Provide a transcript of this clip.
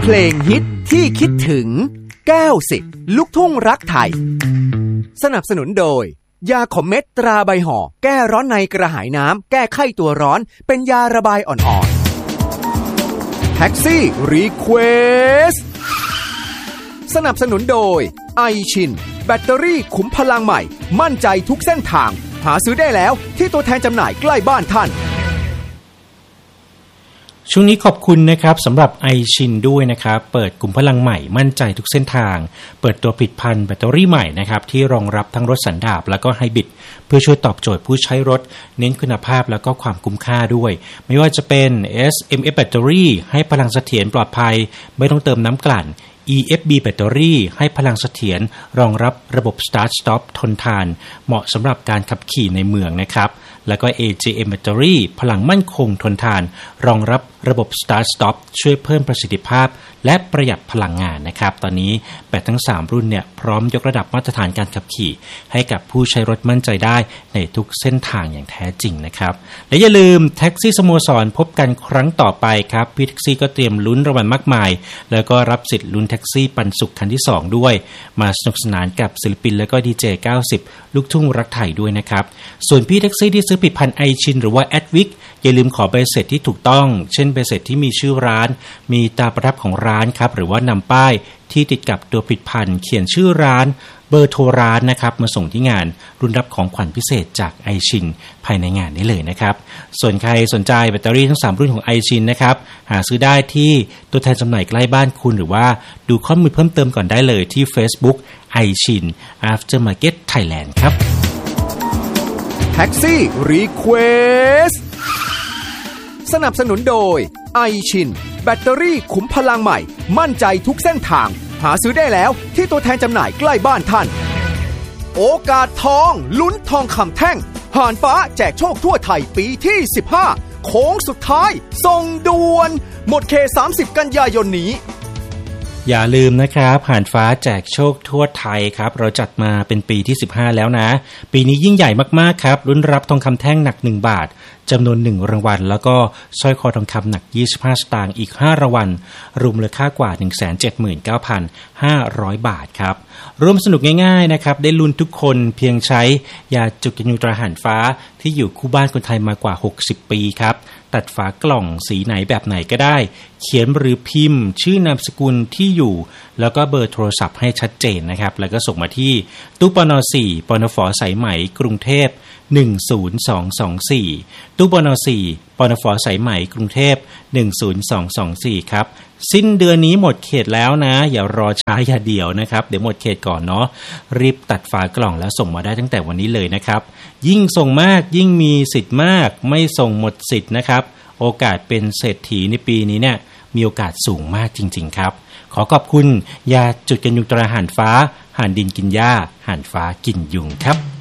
เพลงฮิตที่คิดถึง90ลูกทุ่งรักไทยสนับสนุนโดยยาขมเม็ดตราใบห่อแก้ร้อนในกระหายน้ำแก้ไข้ตัวร้อนเป็นยาระบายอ่อนๆแท็กซี่รีเควสสนับสนุนโดยไอชินแบตเตอรี่ขุมพลังใหม่มั่นใจทุกเส้นทางหาซื้อได้แล้วที่ตัวแทนจำหน่ายใกล้บ้านท่านช่วงนี้ขอบคุณนะครับสำหรับไอชินด้วยนะครับเปิดกลุ่มพลังใหม่มั่นใจทุกเส้นทางเปิดตัวผลิตภัณฑ์แบตเตอรี่ใหม่นะครับที่รองรับทั้งรถสันดาปแล้วก็ไฮบริดเพื่อช่วยตอบโจทย์ผู้ใช้รถเน้นคุณภาพแล้วก็ความคุ้มค่าด้วยไม่ว่าจะเป็น SMF แบตเตอรี่ให้พลังเสถียรปลอดภัยไม่ต้องเติมน้ำกลั่น EFB แบตเตอรี่ให้พลังเสถียรรองรับระบบ Start Stop ทนทานเหมาะสำหรับการขับขี่ในเมืองนะครับแล้วก็ AGM แบตเตอรี่พลังมั่นคงทนทานรองรับระบบ Start Stop ช่วยเพิ่มประสิทธิภาพและประหยัดพลังงานนะครับตอนนี้แบตทั้ง3รุ่นเนี่ยพร้อมยกระดับมาตรฐานการขับขี่ให้กับผู้ใช้รถมั่นใจได้ในทุกเส้นทางอย่างแท้จริงนะครับและอย่าลืมแท็กซี่สโมสรพบกันครั้งต่อไปครับพี่แท็กซี่ก็เตรียมลุ้นรางวัลมากมายแล้วก็รับสิทธิ์ลุ้นแท็กซี่ปันสุขคันที่2ด้วยมาสนุกสนานกับศิลปินแล้วก็ดีเจ90ลูกทุ่งรักไทยด้วยนะครับส่วนพี่แท็กซี่ที่ซื้อผลิตภัณฑ์ไอชินหรือว่าแอดวิกอย่าลืมขอใบเสร็จที่ถูกต้องเช่นใบเสร็จที่มีชื่อร้านมีตราประทับของร้านครับหรือว่านำป้ายที่ติดกับตัวผลิตภัณฑ์เขียนชื่อร้านเบอร์โทรร้านนะครับมาส่งที่งานรุ่นรับของขวัญพิเศษจากไอชินภายในงานนี้เลยนะครับส่วนใครสนใจแบตเตอรี่ทั้ง3รุ่นของไอชินนะครับหาซื้อได้ที่ตัวแทนจำหน่ายใกล้บ้านคุณหรือว่าดูข้อมูลเพิ่มเติมก่อนได้เลยที่ Facebook ไอชิน Aftermarket Thailand ครับแท็กซี่รีเควสสนับสนุนโดยไอชินแบตเตอรี่ขุมพลังใหม่มั่นใจทุกเส้นทางหาซื้อได้แล้วที่ตัวแทนจำหน่ายใกล้บ้านท่านโอกาสทองลุ้นทองคำแท่งห่านฟ้าแจกโชคทั่วไทยปีที่15โค้งสุดท้ายส่งด่วนหมดเขต30กันยายนนี้อย่าลืมนะครับห่านฟ้าแจกโชคทั่วไทยครับเราจัดมาเป็นปีที่15แล้วนะปีนี้ยิ่งใหญ่มากๆครับลุ้นรับทองคำแท่งหนัก1บาทจำนวน1รางวัลแล้วก็สร้อยคอทองคำหนัก25สตางค์อีก5รางวัลรวมมูลค่ากว่า 179,500 บาทครับร่วมสนุกง่ายๆนะครับได้ลุ้นทุกคนเพียงใช้ยาจุกกันยุงตราห่านฟ้าที่อยู่คู่บ้านคนไทยมากว่า60ปีครับตัดฝากล่องสีไหนแบบไหนก็ได้เขียนหรือพิมพ์ชื่อนามสกุลที่อยู่แล้วก็เบอร์โทรศัพท์ให้ชัดเจนนะครับแล้วก็ส่งมาที่ตู้ปน4ปนฝสายไหมกรุงเทพ10224ตู้ปน4ปนฝสายไหมกรุงเทพ10224ครับสิ้นเดือนนี้หมดเขตแล้วนะอย่ารอช้าอย่าเดี่ยวนะครับเดี๋ยวหมดเขตก่อนเนาะรีบตัดฝากล่องแล้วส่งมาได้ตั้งแต่วันนี้เลยนะครับยิ่งส่งมากยิ่งมีสิทธิ์มากไม่ส่งหมดสิทธิ์นะครับโอกาสเป็นเศรษฐีในปีนี้เนี่ยมีโอกาสสูงมากจริงๆครับขอขอบคุณยาจุดกันยุงตราห่านฟ้าห่านดินกินหญ้าห่านฟ้ากินยุงครับ